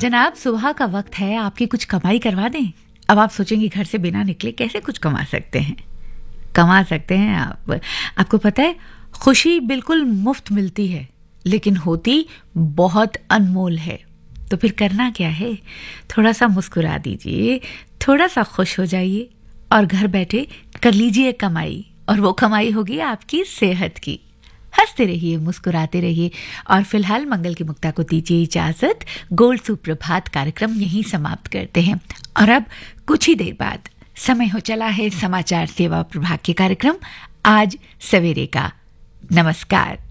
जनाब, सुबह का वक्त है, आपकी कुछ कमाई करवा दें। अब आप सोचेंगे घर से बिना निकले कैसे कुछ कमा सकते हैं। कमा सकते हैं आप। आपको पता है, खुशी बिल्कुल मुफ्त मिलती है, लेकिन होती बहुत अनमोल है। तो फिर करना क्या है? थोड़ा सा मुस्कुरा दीजिए, थोड़ा सा खुश हो जाइए और घर बैठे कर लीजिए कमाई। और वो कमाई होगी आपकी सेहत की। हंसते रहिए, मुस्कुराते रहिए। और फिलहाल मंगल की मुक्ता को दीजिए इजाजत। गोल्ड सुप्रभात कार्यक्रम यहीं समाप्त करते हैं। और अब कुछ ही देर बाद समय हो चला है समाचार सेवा प्रभाग के कार्यक्रम आज सवेरे का। नमस्कार।